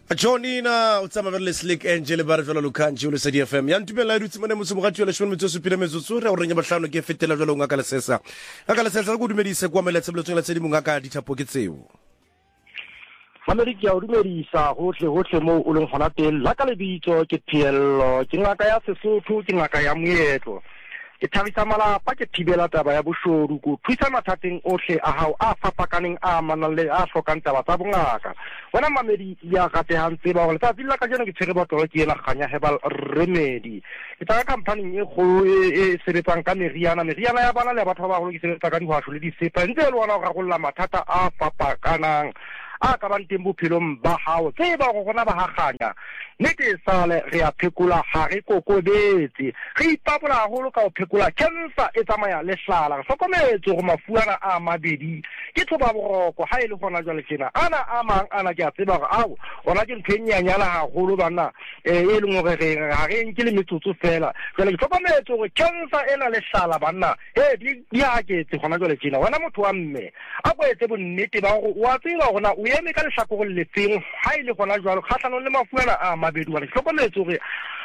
Jonina utsama vele slick angel ba re fela lokhanji le Sedi FM ya ntumela dutse mone motse mogati wa leshome metso supile metsotso re o renya bahlano ke fetela jalo ngaka lesesa go dumedise kwa mele tsebeletsong la tsedi mongaka dithapo ke tseo America o dumedisa hohle mo o leng gona teng la ka lebitso ke Piello ke ngaka ya Sesotho ke ngaka ya Moetlo ke thabisa malapa ke thibela taba ya boshodu go thusa mathateng ohle a hao a fapakaneng a manale a hlokang taba tsa bongaka wena mamedi ya gatehang tseba gore tsa dilla ka jeno ke tshwere botolo ke ela ganya Herbal Remedy ke tsa company e go e sebetsang ka meriana ya bana le batho ba go ke sebetsa ka dihwasho le disepa ntse le wona go ragolla mathata a fapakanang a ka bang teng bophelong ba hao tseba go gona ba haganya nete sale re a phekola ha re kokobetse re ipapola haholo ka o phekola cancer e tsamaya le hlala re hlokometse go mafuana a mabedi ke thoba boroko ha ile gona jwale tjena ana a mang ana ke a tseba go ao ona ke ntsenyanyana haholo bana e leng gore ha re nke le metsotso fela jwale ke hlokometse gore cancer ena le hlala bana di a ke gona jwale tjena wena motho wa mme a go etse bonnete ba go wa tseba gona o eme ka lehlakore le feng ha ile gona jwalo kgatlhanong le mafuana a mabedi wa hlokometse gore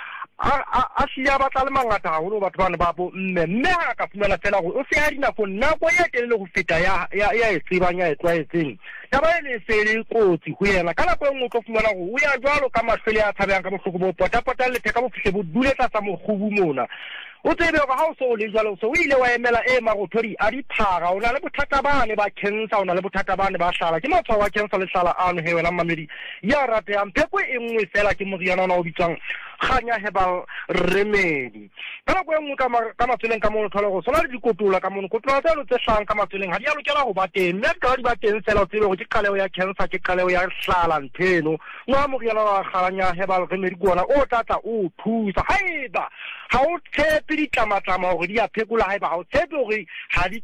a siya batla le mangata haholo batho bana ba bo mme ha ka fumana fela go o se ya dinako nako ya telele go feta ya e tsebanya e tsaetseng ya ba le sele kotsi go yena ka nako engwe tlo fumana go o ya jwalo ka mahlele a tshabang ka bohloko bo potapota le theka bo fihle bo duletsa sa mogubu mona o tsebe go ha o so le jalo so o ile wa emela magothodi a diphara o na le bothata bane ba cancer o na le bothata bane ba hlala ke matshwao wa cancer le hlala ano he wena mamedi ya rate ya mpheko e nngwe fela ke moriana ona o bitswang ganya Herbal Remedy kana go engwe ka matseleng ka mono thola go sona le dikotola ka mono kotola tsa lo tse hlang ka matseleng ha di a lokela go ba teng mme ka di ba teng fela o tsebe go ke qaleo ya cancer ke qaleo ya hlala ntheno ngwa moriana wa ganya Herbal Remedy gona o tata o thusa haeba ha o tshepe ditlamatama gore di a phekola haeba ha o tshepe gore ha di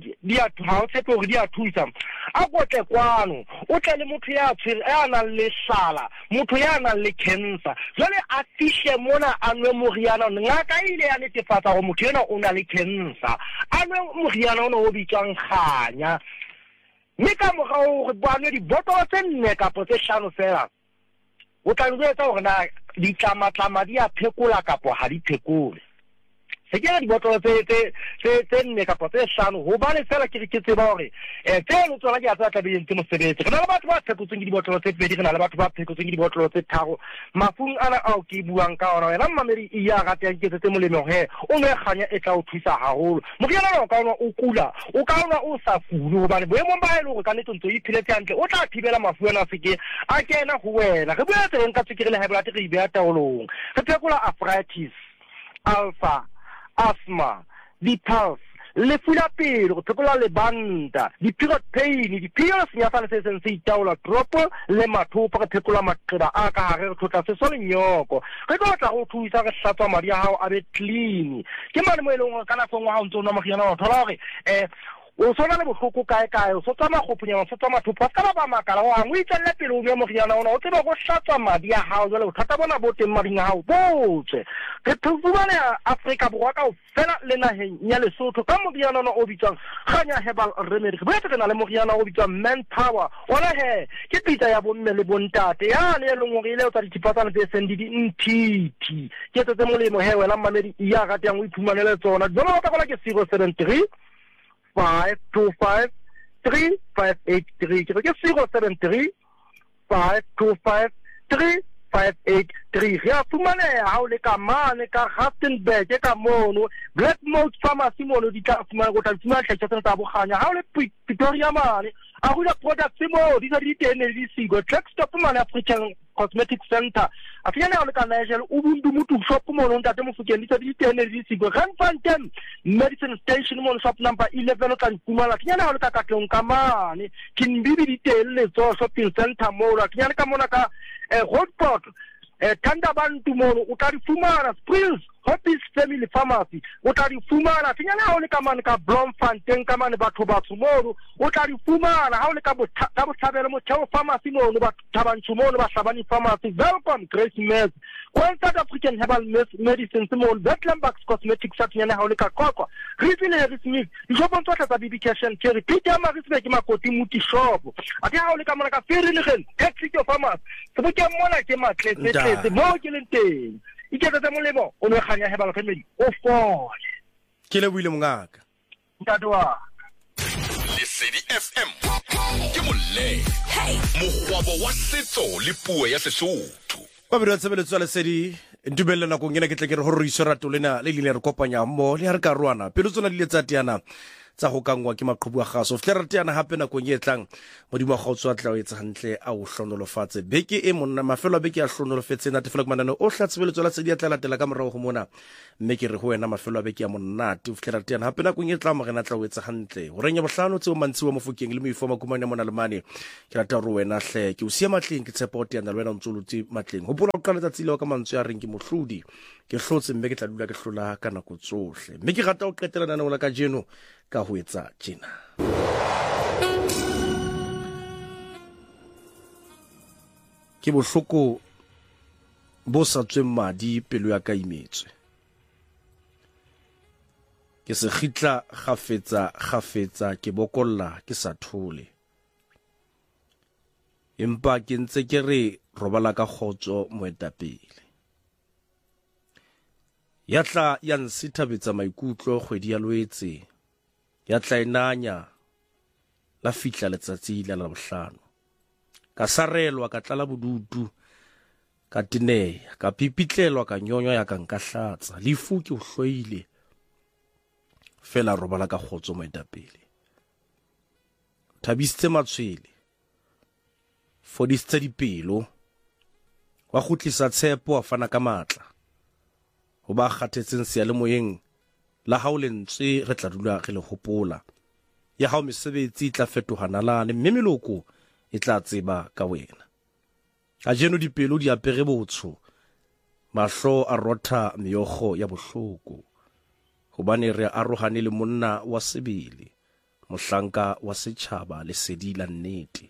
ha o tshepe gore di a thusa a gotle kwano o tle le motho ya tshwere a nang le hlala motho ya nang le cancer jwale a fishe mona a nwe moriana ngaka ile ya netefatsa gore motho ena o na le cancer a nwe moriana ona o bitswang ganya mme ka mogao gore bane dibotolo tse 4 kapo tse 5 fela o tla ngetsa gore na ditlamatlama di a phekola kapo ha di phekole se ke di botolo tse 4 kapo tse 5 ho bane fela ke tseba hore tseno tsona ke a tsa tabeng tse mosebetsi re na le batho ba phekotseng di botolo tse 2 re na le batho ba phekotseng di botolo tse 3 mafung ana ao ke buang ka ona wena mamedi e ya rata ke tse molemo he o ne ganya e tla o thusa haholo moriana o ka ona o kula o ka ona o sa fulu ho bane boemo ba ile go ka netontso e philetse hantle o tla thibela mafuana a seke a kena go wena re bua teng ka tswekere le high blood re be ya taolong re phekola arthritis alpha asthma di-pulse le fula pele go phekola le banda di-period pain di-period senyafale se seng se itaola dropo le mathopo re phekola maqeba a ka hare re tlotla seso le nyoko re tlo tla go thusa re hlatswa madi a hao a be clean ke mane mo e leng ka nako ngwa ha o ntse o nwa moriana wa thola gore o sona le bohloko kae o so tsama go punya o so tsama thupa ka ba makala o angwe tselle pele o nwe moriana ona o tseba go hlatswa madi a hao jwale o thata bona bo teng mading a hao botse re tsubane Afrika borwa ka o fela le naheng ya Lesotho ka moriana ona o bitswang ganya Herbal Remedy re botse na le moriana o bitswang Manpower ona he ke pitsa ya bomme le bontate ya le leng gore ile o tsa dipatsana tse send di ntiti ke tse molemo he wena mamedi ya ga teng o iphumanele tsona bona o tla ke 073 525 3583 ke 073 525 3583 ya fumaneha ha o le ka mane ka Rustenburg ka mono Black Mount Pharmacy mono di tla fumana go tla fumana tlhatlhetso tsa boganya ha o le Pretoria mane a go la products mo di di teng di sigo Truckstop mane African Cosmetic Center a fiana le ka Nigel ubundu mutu shop mo no ntate mo fukeng di teng di sigo Randfontein Medicine Station mo shop number 11 o ka nkumala fiana le ka katlong ka mane Kinbibi di teng le zo shopping center mo la fiana ka mona ka Roadport Thandabantu mono o tla di fumana Springs Hopis Family Pharmacy o tla di fumana finyana ha o le ka mane ka Bloemfontein ka mane batho ba tsumolo o tla di fumana ha o le ka botlhabelo mo Theo Pharmacy mono ba thabantsho mono ba Hlabani Pharmacy Welcome Grace Mess South African Herbal Medicine mono Betlembax Cosmetics finyana ha o le ka Kokwa Refill Harry Smith dijopo tsotlhe tsa BB Cash and Carry Peter Marisburg ke makoti muti shop a ke ha o le ka mane ka Ferry Legend Texas Pharmacy Sebokeng mona ke matletse mo ke leng teng. Iketsetsa molemo o le kganya Herbal Family o fole. Ke le buile mongaka. Ntate wa Lesedi FM ke molle mogwabo wa setso le puo ya Sesotho. Ba bere tsebeletso le sedi ntumelle nakong ena ke tle ke re ho re iso rato lena le ile re kopanya mmo le ha re ka rwana pelo tsona di le tsa tiana tsa go kangwa ke maqhubu a gaso fle re tiana hape nakong e tlang modimo ga o tswa tla o etsa hantle a o hlonolofatse beke e monna mafelo a beke a hlonolofetse na tefela ke manane o hlatsebeletso la sedi a tla latela ka morao go mona mme ke re ho wena mafelo a beke a monnate o fle re tiana hape nakong e tlang mo rena tla o etsa hantle ho renya bohlano tse o mantsiwa mofokeng le moifo makumane mona le mane ke rata re wena hle ke o sia matleng ke tshepa o tiana le wena o ntsolotse matleng hopola o qala tsa tsile ka mantswe a reng ke mohlodi ke hlotse mme ke tla dula ke hlola ka nako tsohle mme ke rata o qetela nana o la ka jeno ka ho etsa tjena ke bohloko bo sa tsweng madi pelo ya ka imetswe ke se khitla khafetsa ke bokolla ke sa thole empa ke ntse ke re robala ka khotso moetapele ya tla ya nsithabetsa maikutlo kgwedi ya loetse ya tla inanya la fitla letsatsi la bohlano ka sarelwa ka tlala bodutu ka tineya ka pipitlelwa ka nyonyo ya ka nkahlatsa lefu ke o hloile fela robala ka khotso moetapele thabisitse matshwele fodisitse dipelo wa khutlisa tshepo wa fana ka matla ho ba kgathetseng se ya le moyeng la ha o lentswe re tla dula re le hopola ya ha o mesebetsi tla fetohana lane mme meloko e tla tseba ka wena a jeno dipelo di apere botsho mahlo a rotha meyogo ya bohloko hobane re arohane le monna wa sebele mohlanka wa setjhaba le sedi la nnete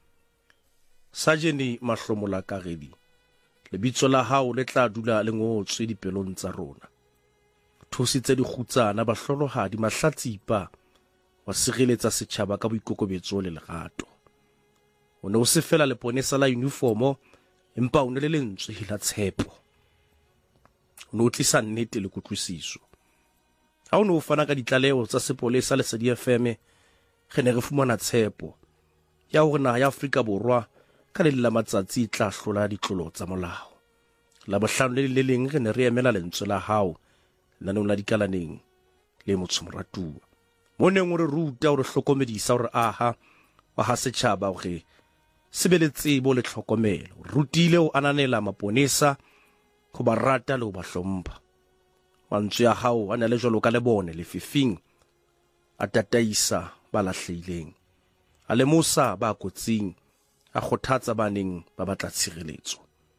Sajeni mahlomola karedi lebitso la hao le tla dula le ngotswe dipelong tsa rona thusitse dikgutsana bahlolohadi mahlatsipa wa sireletsa setjhaba ka boikokobetso le lerato o ne o se fela le ponesa la uniformo empa o ne le lentswe la tshepo o ne o tlisa nnete le kutlwisiso ha o ne o fana ka ditlaleo tsa sepolesa le Lesedi FM ge ne re fumana tshepo ya hore naha ya Afrika Borwa ka le la matsatsi tla hlola ditlolo tsa molao la bohlano le leng re ne re emela lentswe la hao lanong la dikalaneng le motsomoratuwa mo neng o re ruta o re hlokomedisa o re aha wa ha setjhaba hore sebeletse bo le tlhokomelo rutile o ananela maponesa go ba rata le go ba hlompha mantswe ya hao a ne le jolo ka le bone le fifing a tataisa ba lahlehileng a lemosa ba kotsing a khothatsa baneng ba batla tshireletso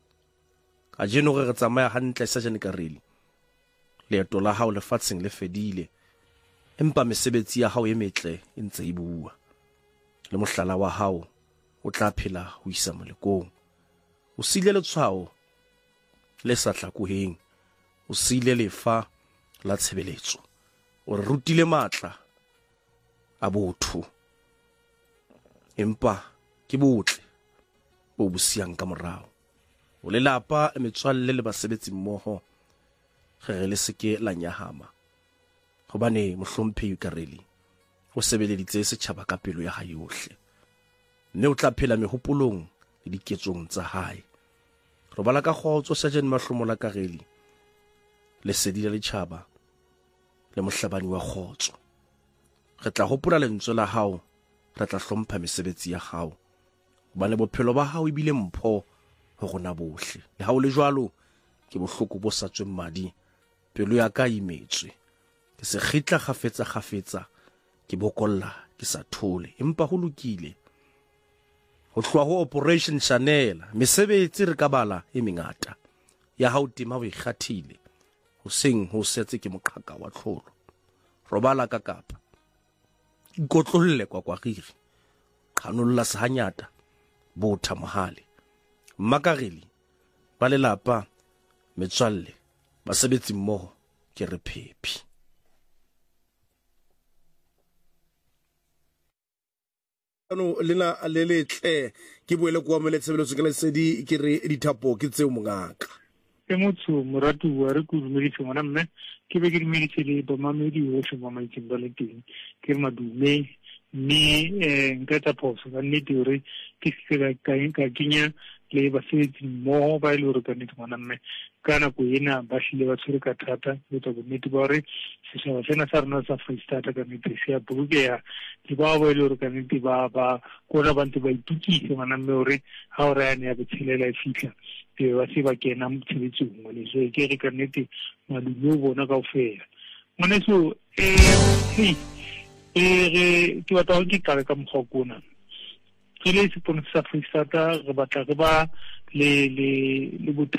a jeno re tsamaya hantle Sajeni Kareli leeto la hao lefatsheng le fedile empa mesebetsi ya hao e metle e ntse e bua le mohlala wa hao o tla phela ho isa molekong o sile letshwao le sa tlakuheng o sile lefa la tshebeletso o rutile matla a botho empa ke botle bo busiang ka morao o le lapa metswalle le basebetsi mmoho re le seke la nyahama hobane mohlomphehi Kareli o sebeleditse setjhaba ka pelo ya hae yohle mme o tla phela mehopolong le diketsong tsa hae robala ka khotso Sajeni Mahlomola Kareli Lesedi la letjhaba le mohlabani wa khotso re tla hopola lentswe la hao re tla hlompha mesebetsi ya hao hobane bophelo ba hao ebile mpho ho rona bohle le ha o le jwalo ke bohloko bo sa tsweng madi pelo ya ka imetswe ke se khitla khafetsa ke bokolla ke sa thole empa ho lokile ho hlwa ho Operation Chanel mesebetsi re ka bala e mengata ya hao tima o ikgathile ho seng ho setse ke moqhaka wa tlholo robala ka kapa ikotlolle kwa riri qhanolla sehanyata botha mohale Makareli ba lelapa metswalle basebetsi mmoho ke re phephi ano lena le letle ke boele go amela tshebeletso ke lesedi ke re dithapo ke tseo mongaka ke motho moratu wa re go dumedisa ngwana mme ke be ke dumedise le bomamedi o se mo maitseng ba le teng ke madume mme nka tsa poso ka nnete hore ke se ka kenya le basebetsi mo ba ile hore ka nnete ngwana mme ka nako ena ba hlile ba tshwere ka thata le tsa bonnete ba hore setšhaba sena sa rona sa Freistata ka nnete se a bolokeha le ba ile hore ka nnete ba kona ba ntse ba itukise ngwana mme hore ha o rayane ya botshelela e fihla ba se ba kena motshebetsong ngwane so ke re ka nnete madume o bona kaofela ngwaneso ke batla ke qale ka mokgwa kona ke le sepono sa Freistata re batla re ba le